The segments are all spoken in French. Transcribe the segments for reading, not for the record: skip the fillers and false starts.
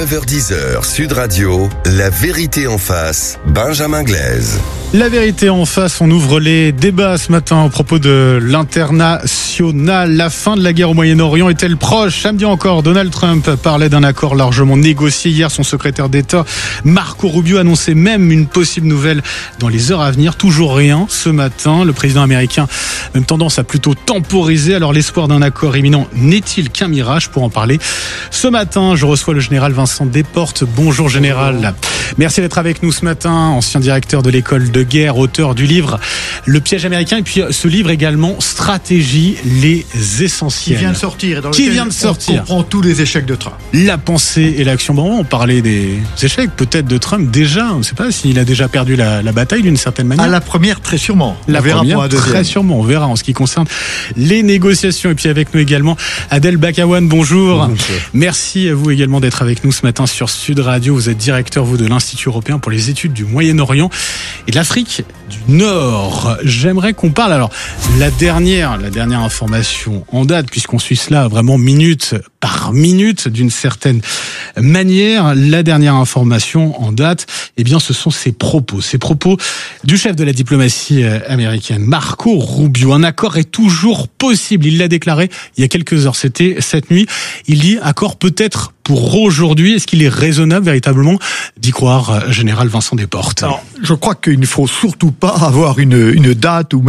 9h-10h, Sud Radio, La Vérité en face, Benjamin Glaise. La Vérité en face, on ouvre les débats ce matin à propos de l'international. La fin de la guerre au Moyen-Orient est-elle proche ? Samedi encore, Donald Trump parlait d'un accord largement négocié. Hier, son secrétaire d'État, Marco Rubio, annonçait même une possible nouvelle dans les heures à venir. Toujours rien ce matin. Le président américain a même tendance à plutôt temporiser. Alors l'espoir d'un accord imminent n'est-il qu'un mirage ? Pour en parler, ce matin, je reçois le général Vincent Desportes. Bonjour général. Bonjour. Merci d'être avec nous ce matin. Ancien directeur de l'école de guerre, auteur du livre Le piège américain, et puis ce livre également, Stratégie, les essentiels. Qui vient de sortir. On comprend tous les échecs de Trump. La pensée et l'action. Bon, on parlait des échecs peut-être de Trump déjà. On ne sait pas s'il a déjà perdu la bataille d'une certaine manière. À la première, très sûrement. La première, très sûrement. On verra en ce qui concerne les négociations. Et puis avec nous également, Adel Bakawan. Bonjour. Merci à vous également d'être avec nous ce matin sur Sud Radio. Vous êtes directeur, vous, de l'Institut européen pour les études du Moyen-Orient et de l'Afrique du Nord. J'aimerais qu'on parle, alors, la dernière information en date, puisqu'on suit cela vraiment minute par minute, d'une certaine manière. La dernière information en date, eh bien, ce sont ces propos du chef de la diplomatie américaine, Marco Rubio. Un accord est toujours possible. Il l'a déclaré il y a quelques heures. C'était cette nuit. Il dit accord peut-être pour aujourd'hui. Est-ce qu'il est raisonnable véritablement d'y croire, général Vincent Desportes? Alors, je crois qu'il ne faut surtout pas avoir une date ou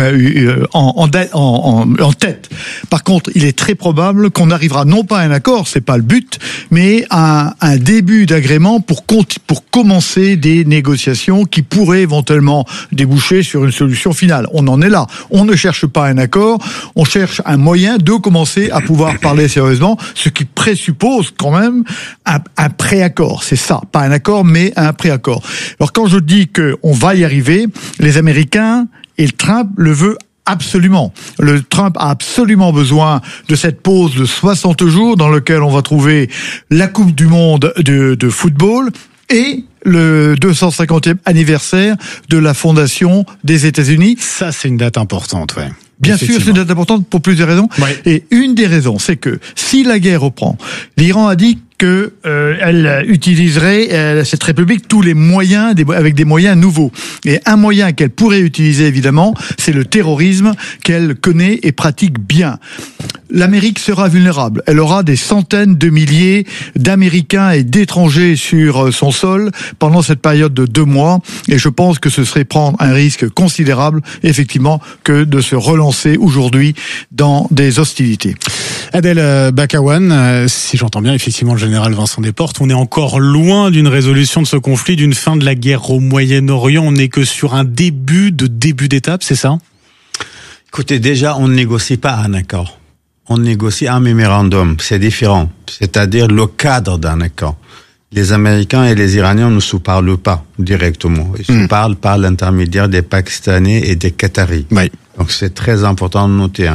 en tête. Par contre, il est très probable qu'on arrivera non pas à un accord, c'est pas le but, mais à un début d'agrément pour commencer des négociations qui pourraient éventuellement déboucher sur une solution finale. On en est là. On ne cherche pas un accord, on cherche un moyen de commencer à pouvoir parler sérieusement, ce qui présuppose quand même un préaccord. C'est ça, pas un accord, mais un préaccord. Alors quand je dis qu'on va y arriver, les Américains et le Trump le veut absolument. Le Trump a absolument besoin de cette pause de 60 jours dans lequel on va trouver la Coupe du Monde de football et le 250e anniversaire de la fondation des États-Unis. Ça, c'est une date importante, ouais. Bien sûr, c'est une date importante pour plusieurs raisons. Ouais. Et une des raisons, c'est que si la guerre reprend, l'Iran a dit que elle utiliserait cette république tous les moyens avec des moyens nouveaux. Et un moyen qu'elle pourrait utiliser évidemment, c'est le terrorisme qu'elle connaît et pratique bien. L'Amérique sera vulnérable. Elle aura des centaines de milliers d'Américains et d'étrangers sur son sol pendant cette période de 2 mois. Et je pense que ce serait prendre un risque considérable, effectivement, que de se relancer aujourd'hui dans des hostilités. Adel Bakawan, si j'entends bien, effectivement, le général Vincent Desportes, on est encore loin d'une résolution de ce conflit, d'une fin de la guerre au Moyen-Orient. On n'est que sur un début d'étape, c'est ça ? Écoutez, déjà, on ne négocie pas un accord. On négocie un mémorandum. C'est différent. C'est-à-dire le cadre d'un accord. Les Américains et les Iraniens ne se parlent pas directement. Ils se parlent par l'intermédiaire des Pakistanais et des Qataris. Oui. Donc c'est très important de noter.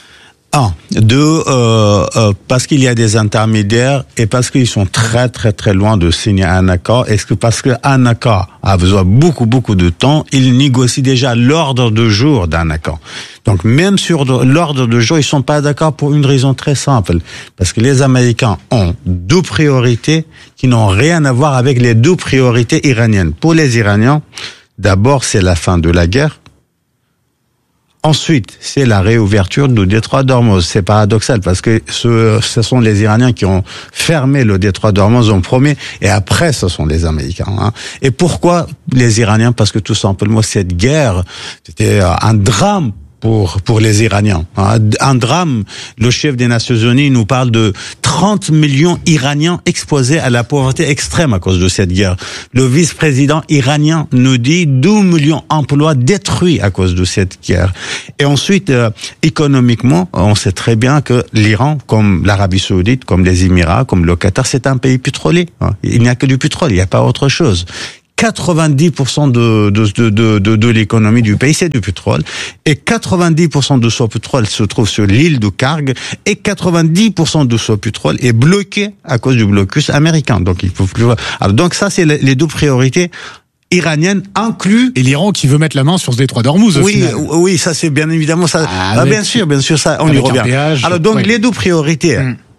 Parce qu'il y a des intermédiaires et parce qu'ils sont très très très loin de signer un accord. Parce qu'un accord a besoin beaucoup de temps, ils négocient déjà l'ordre de jour d'un accord. Donc même sur l'ordre de jour, ils sont pas d'accord pour une raison très simple. Parce que les Américains ont 2 priorités qui n'ont rien à voir avec les 2 priorités iraniennes. Pour les Iraniens, d'abord c'est la fin de la guerre. Ensuite, c'est la réouverture du détroit d'Ormuz. C'est paradoxal parce que ce sont les Iraniens qui ont fermé le détroit d'Ormuz en premier et après ce sont les Américains. Et pourquoi les Iraniens ? Parce que tout simplement cette guerre, c'était un drame pour les Iraniens. Un drame. Le chef des Nations Unies nous parle de 30 millions Iraniens exposés à la pauvreté extrême à cause de cette guerre. Le vice-président iranien nous dit 12 millions d'emplois détruits à cause de cette guerre. Et ensuite, économiquement, on sait très bien que l'Iran, comme l'Arabie Saoudite, comme les Émirats, comme le Qatar, c'est un pays pétrolier. Il n'y a que du pétrole, il n'y a pas autre chose. 90% de l'économie du pays, c'est du pétrole. Et 90% de ce pétrole se trouve sur l'île de Karg. Et 90% de ce pétrole est bloqué à cause du blocus américain. Donc, il faut plus. Alors, donc ça, c'est les 2 priorités iranienne inclut. Et l'Iran qui veut mettre la main sur ce détroit d'Ormuz au final. Oui, ça c'est bien évidemment ça. Bien sûr, ça, on y revient. Alors donc les 2 priorités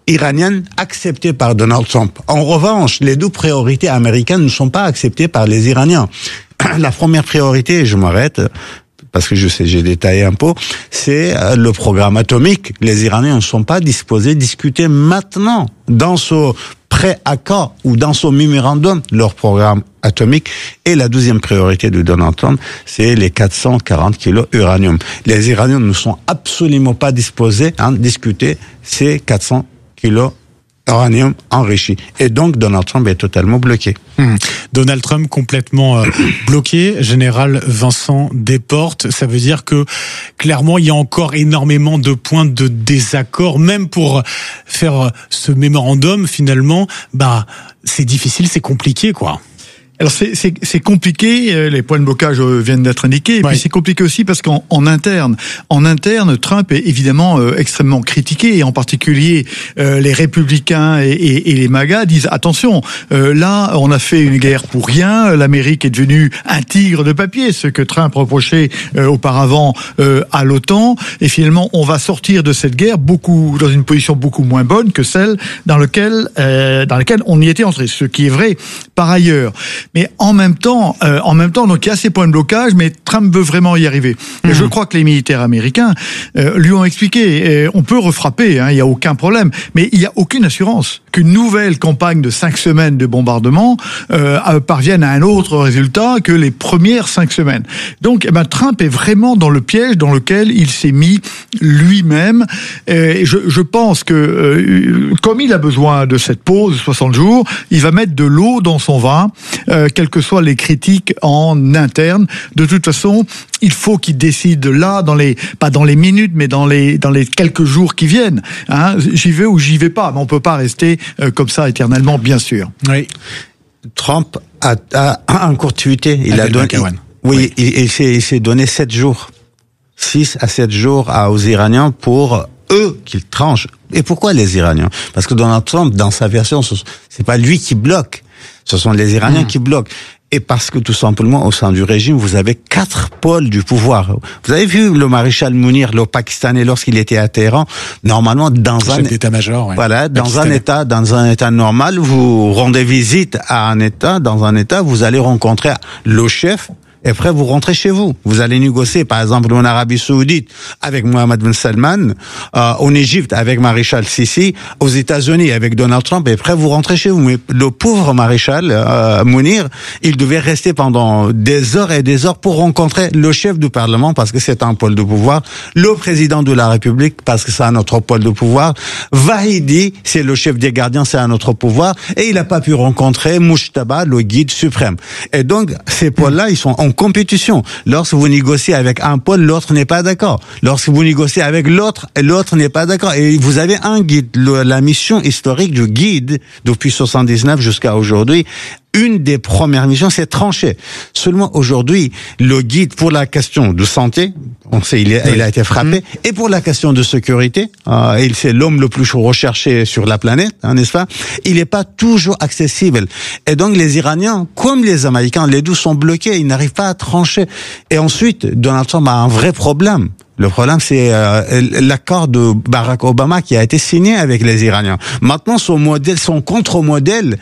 iranienne acceptée par Donald Trump. En revanche, les 2 priorités américaines ne sont pas acceptées par les Iraniens. La première priorité, je m'arrête, parce que je sais, j'ai détaillé un peu, c'est le programme atomique. Les Iraniens ne sont pas disposés à discuter maintenant, dans ce pré-accord ou dans ce mémorandum, leur programme atomique. Et la deuxième priorité de Donald Trump, c'est les 440 kilos uranium. Les Iraniens ne sont absolument pas disposés à discuter ces 400 kilos uranium enrichi. Et donc, Donald Trump est totalement bloqué. Donald Trump complètement bloqué. Général Vincent Desportes, ça veut dire que, clairement, il y a encore énormément de points de désaccord. Même pour faire ce mémorandum, finalement, c'est difficile, c'est compliqué, quoi. Alors c'est compliqué, les points de blocage viennent d'être indiqués, et puis c'est compliqué aussi parce qu'en interne, Trump est évidemment extrêmement critiqué, et en particulier les républicains et les MAGA disent attention, là on a fait une guerre pour rien, l'Amérique est devenue un tigre de papier, ce que Trump reprochait auparavant à l'OTAN, et finalement on va sortir de cette guerre dans une position beaucoup moins bonne que celle dans laquelle on y était entré, ce qui est vrai par ailleurs. Mais en même temps, donc il y a ces points de blocage, mais Trump veut vraiment y arriver. Et je crois que les militaires américains lui ont expliqué, on peut refrapper, il y a aucun problème, mais il y a aucune assurance qu'une nouvelle campagne de 5 semaines de bombardement parvienne à un autre résultat que les premières 5 semaines. Donc, Trump est vraiment dans le piège dans lequel il s'est mis lui-même. Et je pense que comme il a besoin de cette pause de 60 jours, il va mettre de l'eau dans son vin. Quelles que soient les critiques en interne. De toute façon, il faut qu'il décide là, pas dans les minutes, mais dans les quelques jours qui viennent. J'y vais ou j'y vais pas. Mais on peut pas rester comme ça éternellement, bien sûr. Oui. Trump a encore tweeté. Il s'est donné 7 jours. 6 à 7 jours aux Iraniens pour eux qu'ils tranchent. Et pourquoi les Iraniens? Parce que Donald Trump, dans sa version, c'est pas lui qui bloque. Ce sont les Iraniens qui bloquent. Et parce que tout simplement, au sein du régime, vous avez 4 pôles du pouvoir. Vous avez vu le maréchal Mounir, le Pakistanais, lorsqu'il était à Téhéran, normalement, dans un état-major, voilà, dans un état normal, vous rendez visite à un état, dans un état, vous allez rencontrer le chef. Et après, vous rentrez chez vous. Vous allez négocier, par exemple, en Arabie Saoudite avec Mohammed bin Salman, en Égypte avec Maréchal Sissi, aux États-Unis avec Donald Trump, et après, vous rentrez chez vous. Mais le pauvre maréchal Mounir, il devait rester pendant des heures et des heures pour rencontrer le chef du Parlement, parce que c'est un pôle de pouvoir, le président de la République, parce que c'est un autre pôle de pouvoir, Vahidi, c'est le chef des gardiens, c'est un autre pouvoir, et il n'a pas pu rencontrer Mujtaba, le guide suprême. Et donc, ces pôles-là, ils sont en compétition. Lorsque vous négociez avec un pôle, l'autre n'est pas d'accord. Lorsque vous négociez avec l'autre n'est pas d'accord. Et vous avez un guide. La mission historique du guide, depuis 79 jusqu'à aujourd'hui, une des premières missions, c'est trancher. Seulement aujourd'hui, le guide pour la question de santé, on sait, il a été frappé, et pour la question de sécurité, c'est l'homme le plus recherché sur la planète, n'est-ce pas? Il n'est pas toujours accessible. Et donc les Iraniens, comme les Américains, les deux sont bloqués, ils n'arrivent pas à trancher. Et ensuite, Donald Trump a un vrai problème. Le problème, c'est l'accord de Barack Obama qui a été signé avec les Iraniens. Maintenant, son contre-modèle,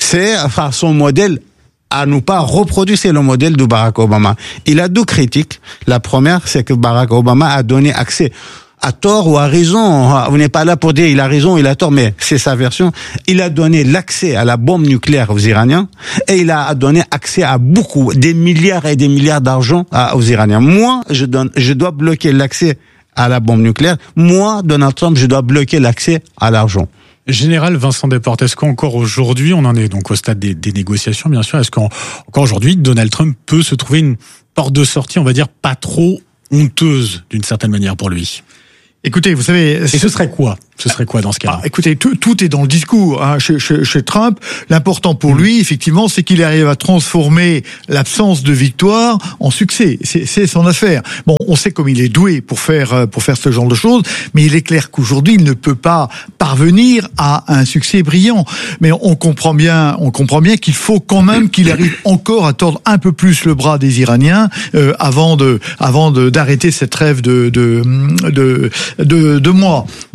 son modèle à ne pas reproduire, c'est le modèle de Barack Obama. Il a 2 critiques. La première, c'est que Barack Obama a donné accès, à tort ou à raison, on n'est pas là pour dire il a raison, il a tort, mais c'est sa version. Il a donné l'accès à la bombe nucléaire aux Iraniens, et il a donné accès à des milliards et des milliards d'argent aux Iraniens. Moi, je dois bloquer l'accès à la bombe nucléaire. Moi, Donald Trump, je dois bloquer l'accès à l'argent. Général Vincent Desportes, est-ce qu'encore aujourd'hui, on en est donc au stade des négociations, bien sûr, est-ce qu'encore aujourd'hui, Donald Trump peut se trouver une porte de sortie, on va dire, pas trop honteuse, d'une certaine manière, pour lui? Écoutez, vous savez... Et ce serait quoi? Ce serait quoi dans ce cas-là? Écoutez, tout est dans le discours. Chez Trump, l'important pour lui, effectivement, c'est qu'il arrive à transformer l'absence de victoire en succès. C'est son affaire. Bon, on sait comme il est doué pour faire ce genre de choses, mais il est clair qu'aujourd'hui, il ne peut pas parvenir à un succès brillant. Mais on comprend bien qu'il faut quand même qu'il arrive encore à tordre un peu plus le bras des Iraniens avant d'arrêter cette trêve de 2 mois.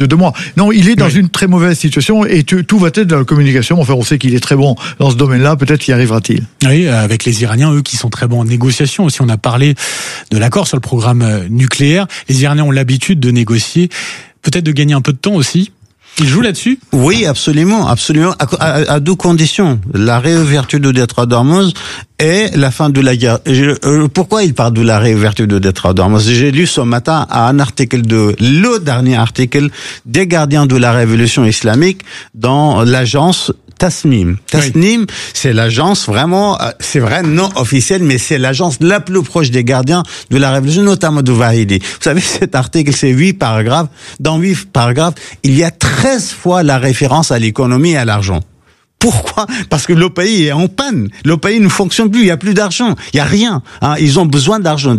Non, il est dans une très mauvaise situation et tout va être dans la communication. Enfin, on sait qu'il est très bon dans ce domaine-là. Peut-être y arrivera-t-il. Oui, avec les Iraniens, eux, qui sont très bons en négociation aussi. On a parlé de l'accord sur le programme nucléaire. Les Iraniens ont l'habitude de négocier, peut-être de gagner un peu de temps aussi. Ils jouent là-dessus? Oui, absolument. À deux conditions. La réouverture du détroit d'Ormuz et la fin de la guerre. Pourquoi il parle de la réouverture du détroit d'Ormuz? J'ai lu ce matin un article le dernier article des gardiens de la révolution islamique dans l'agence Tasnim. Tasnim, c'est l'agence vraiment, c'est vrai non officielle, mais c'est l'agence la plus proche des gardiens de la révolution, notamment de Vahidi. Vous savez, cet article, c'est 8 paragraphes. Dans 8 paragraphes, il y a 13 fois la référence à l'économie et à l'argent. Pourquoi? Parce que le pays est en panne. Le pays ne fonctionne plus. Il y a plus d'argent. Il y a rien. Ils ont besoin d'argent.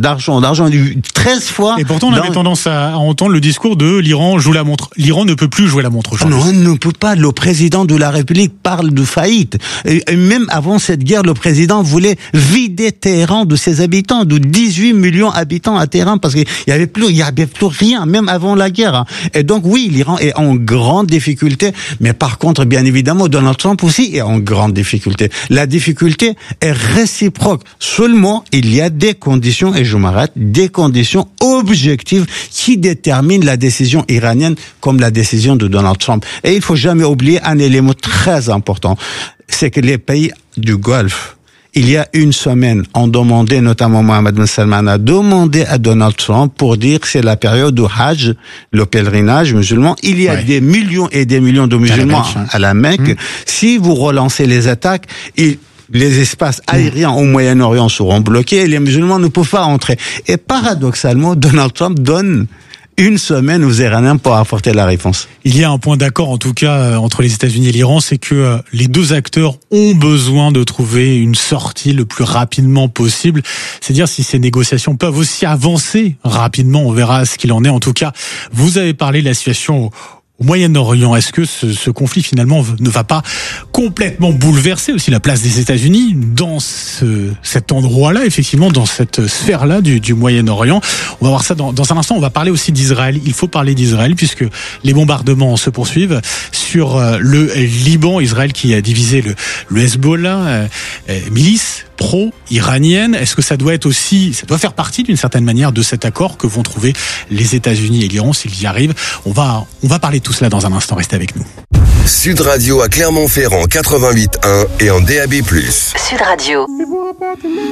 13 fois. Et pourtant, on avait tendance à entendre le discours de l'Iran joue la montre. L'Iran ne peut plus jouer la montre aujourd'hui. Non, on ne peut pas. Le président de la République parle de faillite. Et même avant cette guerre, le président voulait vider Téhéran de ses habitants, de 18 millions d'habitants à Téhéran, parce qu'il y avait plus rien, même avant la guerre. Et donc, oui, l'Iran est en grande difficulté. Mais par contre, bien évidemment, Donald Trump aussi est en grande difficulté. La difficulté est réciproque. Seulement, il y a des conditions, et je m'arrête, des conditions objectives qui déterminent la décision iranienne comme la décision de Donald Trump. Et il faut jamais oublier un élément très important. C'est que les pays du Golfe, il y a une semaine, on demandait, notamment Mohammed bin Salman a demandé à Donald Trump pour dire que c'est la période du Hajj, le pèlerinage musulman. Il y a des millions et des millions de musulmans à la Mecque. Si vous relancez les attaques, les espaces aériens au Moyen-Orient seront bloqués et les musulmans ne peuvent pas entrer. Et paradoxalement, Donald Trump donne une semaine aux Iraniens pour apporter la réponse. Il y a un point d'accord, en tout cas, entre les États-Unis et l'Iran, c'est que les deux acteurs ont besoin de trouver une sortie le plus rapidement possible. C'est-à-dire si ces négociations peuvent aussi avancer rapidement, on verra ce qu'il en est. En tout cas, vous avez parlé de la situation au Moyen-Orient. Est-ce que ce conflit finalement ne va pas complètement bouleverser aussi la place des États-Unis dans cet endroit-là, effectivement, dans cette sphère-là du Moyen-Orient? On va voir ça dans un instant. On va parler aussi d'Israël. Il faut parler d'Israël puisque les bombardements se poursuivent sur le Liban. Israël qui a divisé le Hezbollah, milice pro-iranienne. Est-ce que ça doit faire partie d'une certaine manière de cet accord que vont trouver les États-Unis et l'Iran s'ils y arrivent? On va parler de tout cela dans un instant. Restez avec nous. Sud Radio à Clermont-Ferrand 88.1 et en DAB+. Sud Radio.